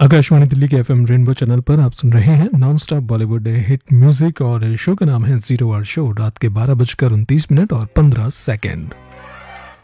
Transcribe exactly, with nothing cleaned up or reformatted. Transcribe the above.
आकाशवाणी दिल्ली के FM rainbow channel पर आप सुन रहे हैं non stop Bollywood hit music और शो का नाम है जीरो आवर शो। रात के बारह बजकर उनतीस मिनट और पंद्रह सेकेंड।